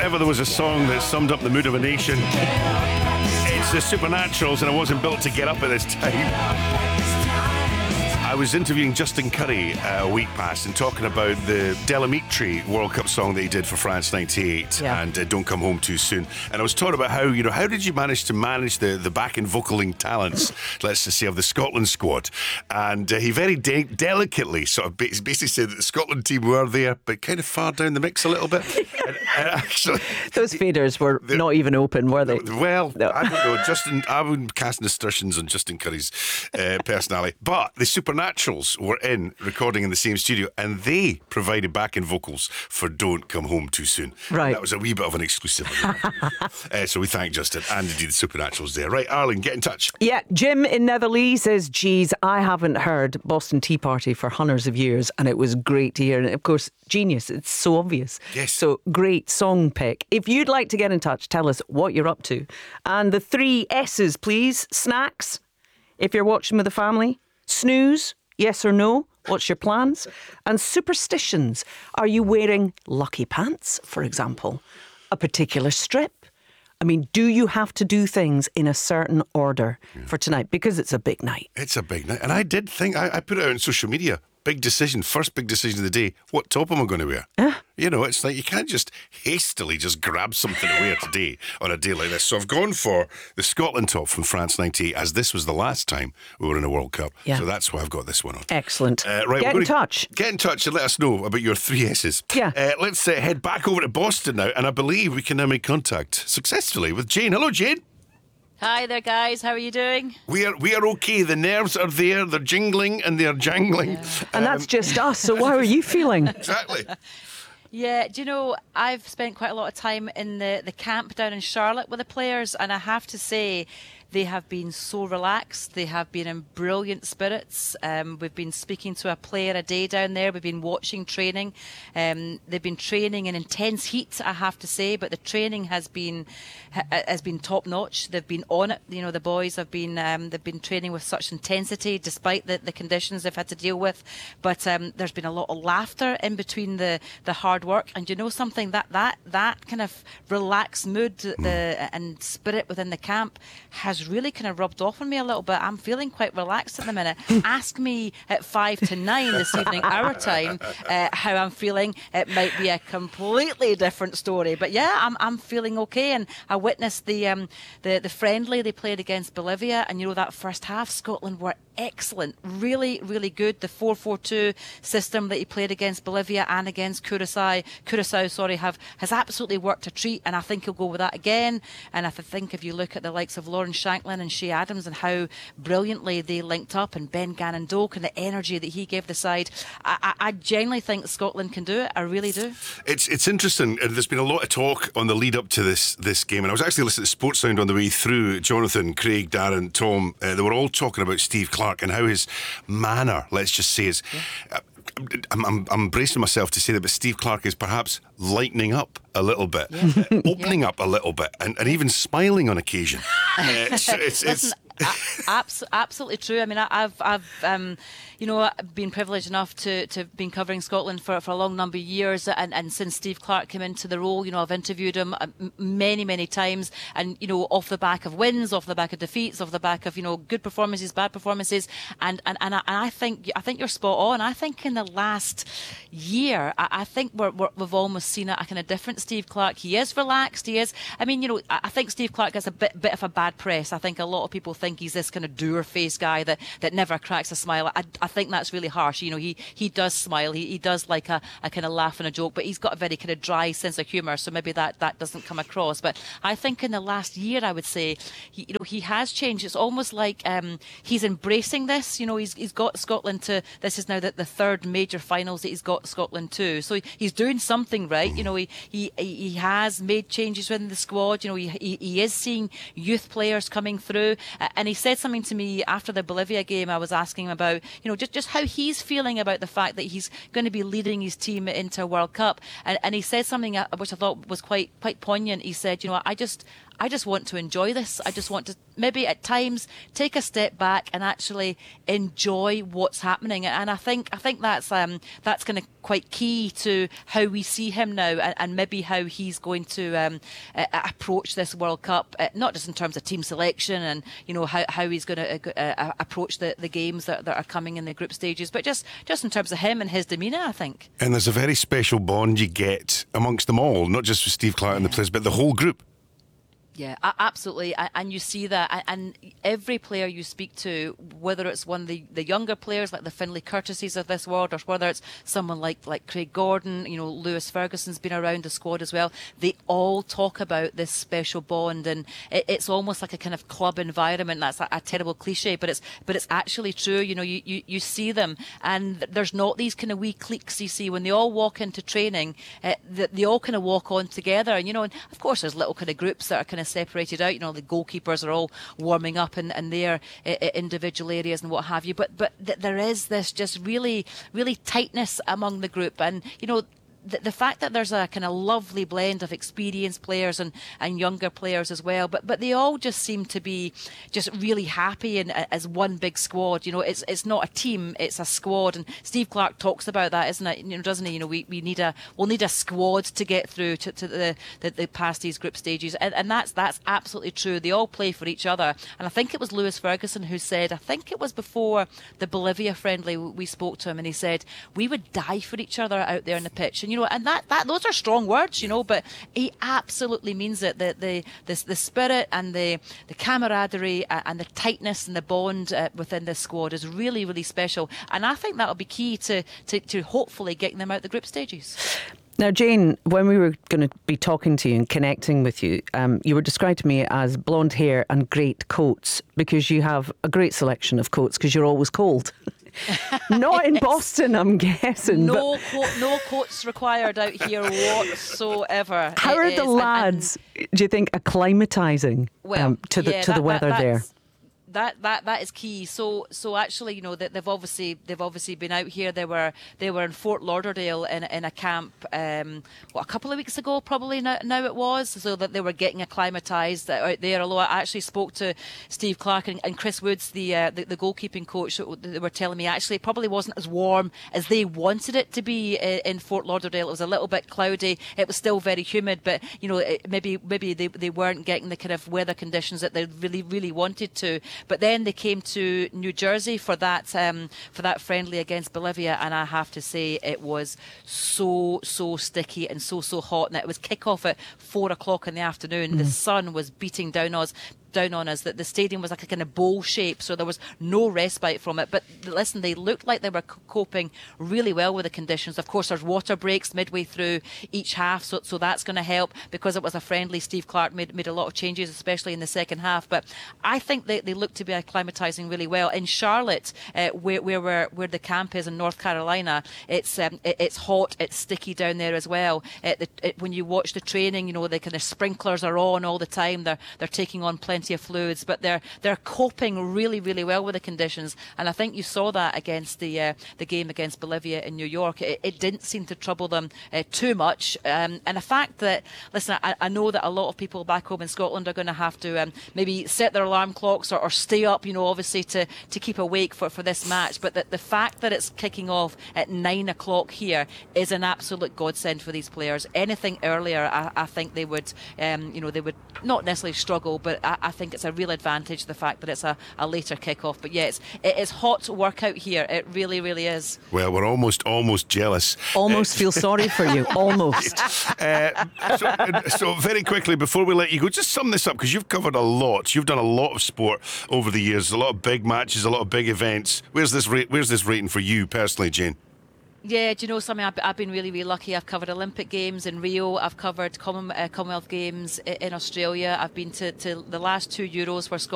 ever there was a song that summed up the mood of a nation, it's the Supernaturals, and I wasn't built to get up at this time. I was interviewing Justin Curry a week past and talking about the Delamitri World Cup song that he did for France 98 and Don't Come Home Too Soon. And I was talking about how, how did you manage to manage the back and vocaling talents, let's just say, of the Scotland squad? And he very delicately sort of basically said that the Scotland team were there, but kind of far down the mix a little bit. and actually, those faders were not even open, were they? Well, no. I don't know. I wouldn't cast aspersions on Justin Curry's personality. But the Supernaturals were recording in the same studio, and they provided backing vocals for Don't Come Home Too Soon. Right. That was a wee bit of an exclusivity. So we thank Justin and indeed the Supernaturals there. Right, Arlene, get in touch. Yeah, Jim in Netherlee says, geez, I haven't heard Boston Tea Party for hundreds of years, and it was great to hear. And of course, genius, it's so obvious. Yes. So great song pick. If you'd like to get in touch, tell us what you're up to. And the 3 S's, please. Snacks, if you're watching with the family. Snooze, yes or no? What's your plans? And superstitions. Are you wearing lucky pants, for example? A particular strip? I mean, do you have to do things in a certain order for tonight? Because it's a big night. It's a big night. And I did think, I put it out on social media. Big decision, first big decision of the day. What top am I going to wear? It's like you can't just hastily just grab something to wear today on a day like this. So I've gone for the Scotland top from France 98, as this was the last time we were in a World Cup. Yeah. So that's why I've got this one on. Excellent. Right, get in touch. Get in touch and let us know about your 3 S's. Yeah. Let's head back over to Boston now, and I believe we can now make contact successfully with Jane. Hello, Jane. Hi there, guys. How are you doing? We are okay. The nerves are there. They're jingling and they're jangling. Yeah. And that's just us. So how are you feeling? Exactly. Yeah, do you know, I've spent quite a lot of time in the camp down in Charlotte with the players, and I have to say, they have been so relaxed. They have been in brilliant spirits. We've been speaking to a player a day down there. We've been watching training. They've been training in intense heat, I have to say, but the training has been top notch. They've been on it. You know, the boys have been they've been training with such intensity despite the conditions they've had to deal with. But there's been a lot of laughter in between the hard work. And you know something, that kind of relaxed mood and spirit within the camp has really kind of rubbed off on me a little bit. I'm feeling quite relaxed at the minute. Ask me at 5 to 9 this evening, our time, how I'm feeling. It might be a completely different story. But yeah, I'm feeling okay. And I witnessed the friendly they played against Bolivia, and you know that first half, Scotland were excellent, really, really good. The 4-4-2 system that he played against Bolivia and against Curaçao, has absolutely worked a treat, and I think he'll go with that again. And I think if you look at the likes of Lauren Shanklin and Shea Adams and how brilliantly they linked up, and Ben Gannon-Doak and the energy that he gave the side, I genuinely think Scotland can do it. I really do. It's interesting. There's been a lot of talk on the lead up to this game, and I was actually listening to Sports Sound on the way through. Jonathan, Craig, Darren, Tom, they were all talking about Steve Clarke and how his manner, let's just say, is... I'm bracing myself to say that, but Steve Clarke is perhaps lightening up a little bit, opening up a little bit, and even smiling on occasion. It's absolutely true. I mean, I've been privileged enough to been covering Scotland for a long number of years, and since Steve Clarke came into the role, you know, I've interviewed him many times, and you know, off the back of wins, off the back of defeats, off the back of, you know, good performances, bad performances, and I think you're spot on. I think in the last year, I think we've almost seen a kind of different Steve Clarke. He is relaxed. He is. I mean, you know, I think Steve Clarke gets a bit of a bad press. I think a lot of people think he's this kind of dour-faced guy that never cracks a smile. I think that's really harsh. You know, he does smile. He does like a kind of laugh and a joke, but he's got a very kind of dry sense of humour, so maybe that doesn't come across. But I think in the last year, I would say, he has changed. It's almost like he's embracing this. You know, he's got Scotland to, this is now the third major finals that he's got Scotland to. So he's doing something right. You know, he has made changes within the squad. You know, he is seeing youth players coming through, and he said something to me after the Bolivia game. I was asking him about, you know, just how he's feeling about the fact that he's going to be leading his team into a World Cup, and he said something which I thought was quite poignant. He said, you know, I just want to enjoy this. I just want to maybe at times take a step back and actually enjoy what's happening. And I think that's kind of quite key to how we see him now, and maybe how he's going to approach this World Cup, not just in terms of team selection and how he's going to approach the games that are coming in the group stages, but just in terms of him and his demeanour, I think. And there's a very special bond you get amongst them all, not just with Steve Clarke and the players, but the whole group. Yeah, absolutely. And you see that. And every player you speak to, whether it's one of the younger players like the Finlay Curtises of this world, or whether it's someone like Craig Gordon, Lewis Ferguson's been around the squad as well, they all talk about this special bond. And it's almost like a kind of club environment. That's a terrible cliche, but it's actually true. You see them, and there's not these kind of wee cliques you see when they all walk into training, that they all kind of walk on together. And of course there's little kind of groups that are kind of separated out. The goalkeepers are all warming up in their individual areas and what have you. But there is this just really, really tightness among the group. And, the fact that there's a kind of lovely blend of experienced players and younger players as well, but they all just seem to be just really happy as one big squad. It's not a team, it's a squad, and Steve Clarke talks about that, isn't it? Doesn't he? We'll need a squad to get through to the past these group stages, and that's absolutely true. They all play for each other, and I think it was Lewis Ferguson who said, I think it was before the Bolivia friendly, we spoke to him, and he said we would die for each other out there in the pitch. And that those are strong words, but he absolutely means it. The spirit and the camaraderie and the tightness and the bond within this squad is really, really special. And I think that'll be key to hopefully getting them out the group stages. Now, Jane, when we were going to be talking to you and connecting with you, you were described to me as blonde hair and great coats, because you have a great selection of coats because you're always cold. Not in Boston, I'm guessing. No coats required out here whatsoever. How are the lads, do you think, acclimatising to the weather there? That is key. So actually, they've obviously been out here. They were in Fort Lauderdale in a camp a couple of weeks ago, probably now it was, so that they were getting acclimatised out there. Although I actually spoke to Steve Clarke and Chris Woods, the goalkeeping coach. They were telling me actually it probably wasn't as warm as they wanted it to be in Fort Lauderdale. It was a little bit cloudy. It was still very humid, but maybe they weren't getting the kind of weather conditions that they really, really wanted to. But then they came to New Jersey for that friendly against Bolivia, and I have to say it was so sticky and so hot. And it was kick-off at 4:00 in the afternoon. The sun was beating down on us, that the stadium was like a kind of bowl shape, so there was no respite from it. But listen, they looked like they were coping really well with the conditions. Of course, there's water breaks midway through each half, so that's going to help. Because it was a friendly, Steve Clarke made a lot of changes, especially in the second half. But I think they look to be acclimatising really well. In Charlotte, where the camp is in North Carolina, it's hot, it's sticky down there as well. When you watch the training, the kind of sprinklers are on all the time. They're taking on plenty of fluids, but they're coping really, really well with the conditions. And I think you saw that against the game against Bolivia in New York. It didn't seem to trouble them too much. And the fact that, listen, I know that a lot of people back home in Scotland are going to have to maybe set their alarm clocks or stay up, obviously to keep awake for this match. But the fact that it's kicking off at 9:00 here is an absolute godsend for these players. Anything earlier, I think they would, they would not necessarily struggle, but I think it's a real advantage, the fact that it's a later kick-off. But yes, it is hot work out here. It really, really is. Well, we're almost jealous. Almost feel sorry for you. Almost. So very quickly, before we let you go, just sum this up, because you've covered a lot. You've done a lot of sport over the years, a lot of big matches, a lot of big events. Where's this rating for you personally, Jane? Yeah, do you know something? I've been really, really lucky. I've covered Olympic Games in Rio. I've covered Commonwealth Games in Australia. I've been to the last two Euros where Scotland